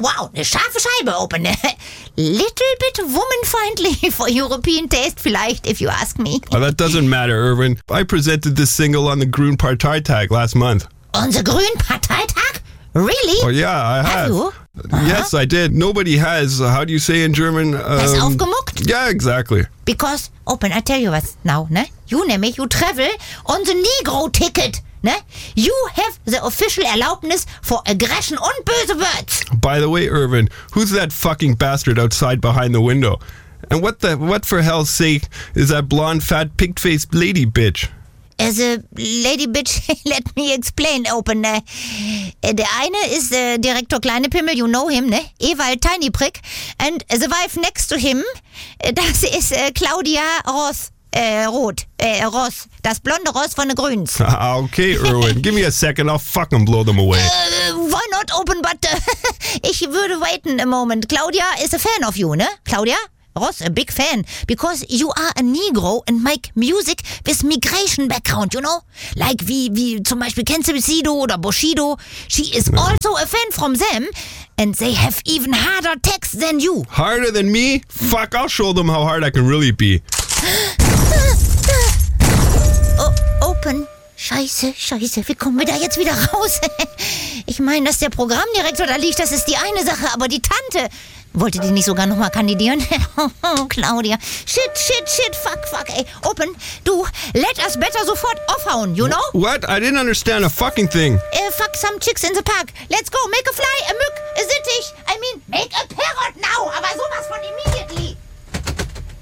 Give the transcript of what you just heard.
wow, eine scharfe Scheibe, Open. Little bit woman-friendly for European taste vielleicht, if you ask me. Oh, that doesn't matter, Irwin. I presented this single on the Grün Parteitag last month. Unser Grünen Parteitag? Really? Oh, yeah, I have. you? Yes, I did. Nobody has. How do you say in German? Hast aufgemuckt? Yeah, exactly. Because, Open, I tell you was now, ne? You travel on the Negro ticket, ne? You have the official Erlaubnis for aggression und böse words. By the way, Irvin, who's that fucking bastard outside behind the window? And what for hell's sake is that blonde, fat, pig-faced lady bitch? As a lady bitch, let me explain, Open. Der eine ist Direktor Kleinepimmel, you know him, ne? Ewald Tiny Prick. And the wife next to him, das ist Claudia Ross. Ross. Das blonde Ross von den Grüns. Okay, Irwin, give me a second, I'll fucking blow them away. Why not, Open, but ich würde waiten a moment. Claudia is a fan of you, ne? Claudia? Ross, a big fan, because you are a Negro and make music with migration background, you know? Like wie zum Beispiel, kennst du Sido oder Bushido? She is also a fan from them, and they have even harder texts than you. Harder than me? Fuck, I'll show them how hard I can really be. Open. Scheiße, wie kommen wir da jetzt wieder raus? Ich meine, dass der Programmdirektor da liegt, das ist die eine Sache, aber die Tante... Wollte die nicht sogar nochmal kandidieren? Claudia. Shit, fuck, ey. Open, du, let us better sofort aufhauen, you know? What? I didn't understand a fucking thing. Fuck some chicks in the park. Let's go, make a fly, a Mück, a Sittich. I mean, make a parrot now, aber sowas von dem